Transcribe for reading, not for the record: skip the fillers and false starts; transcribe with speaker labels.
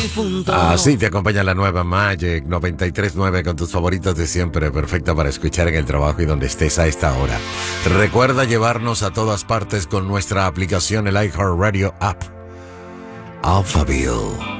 Speaker 1: difunto.
Speaker 2: Así te acompaña la nueva Magic 93.9 con tus favoritos de siempre, perfecta para escuchar en el trabajo y donde estés a esta hora. Recuerda llevarnos a todas partes con nuestra aplicación, el iHeartRadio App. Alphaville.